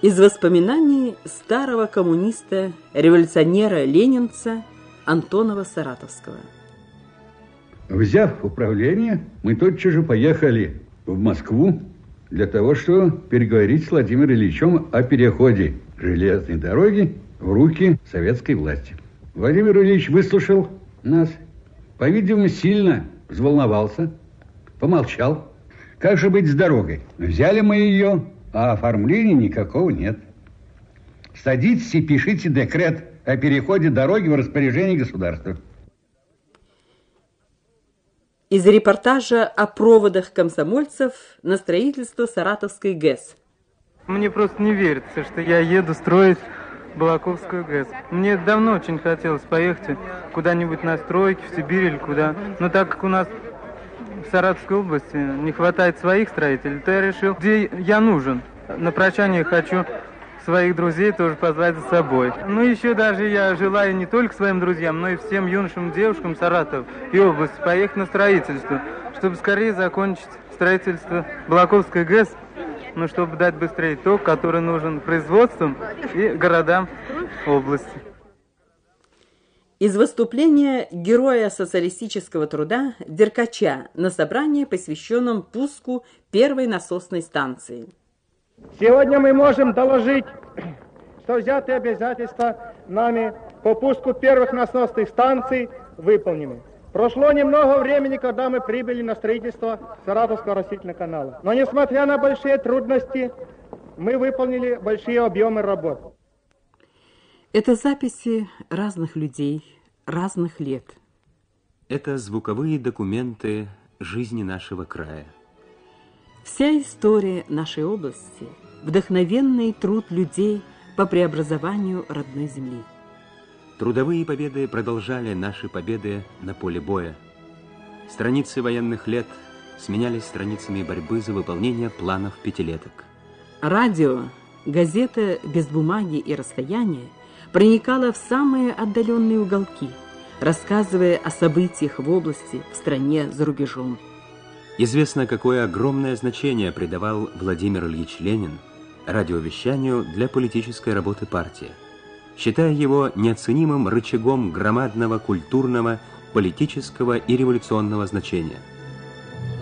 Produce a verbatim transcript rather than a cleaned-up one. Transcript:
Из воспоминаний старого коммуниста, революционера-ленинца Антонова Саратовского. Взяв управление, мы тотчас же поехали в Москву для того, чтобы переговорить с Владимиром Ильичем о переходе железной дороги в руки советской власти. Владимир Ильич выслушал нас, по-видимому, сильно взволновался, помолчал. Как же быть с дорогой? Взяли мы ее, а оформления никакого нет. Садитесь и пишите декрет о переходе дороги в распоряжение государства. Из репортажа о проводах комсомольцев на строительство Саратовской ГЭС. Мне просто не верится, что я еду строить Балаковскую ГЭС. Мне давно очень хотелось поехать куда-нибудь на стройки, в Сибирь или куда. Но так как у нас в Саратовской области не хватает своих строителей, то я решил, где я нужен. На прощание хочу своих друзей тоже позвать за собой. Ну, еще даже я желаю не только своим друзьям, но и всем юношам и девушкам Саратова и области поехать на строительство, чтобы скорее закончить строительство Балаковской ГЭС, ну, чтобы дать быстрее ток, который нужен производствам и городам области. Из выступления героя социалистического труда Деркача на собрании, посвященном пуску первой насосной станции. Сегодня мы можем доложить, что взятые обязательства нами по пуску первых насосных станций выполнены. Прошло немного времени, когда мы прибыли на строительство Саратовского растительного канала. Но несмотря на большие трудности, мы выполнили большие объемы работ. Это записи разных людей, разных лет. Это звуковые документы жизни нашего края. Вся история нашей области – вдохновенный труд людей по преобразованию родной земли. Трудовые победы продолжали наши победы на поле боя. Страницы военных лет сменялись страницами борьбы за выполнение планов пятилеток. Радио, газета без бумаги и расстояния, проникала в самые отдаленные уголки, рассказывая о событиях в области, в стране, за рубежом. Известно, какое огромное значение придавал Владимир Ильич Ленин радиовещанию для политической работы партии, считая его неоценимым рычагом громадного культурного, политического и революционного значения.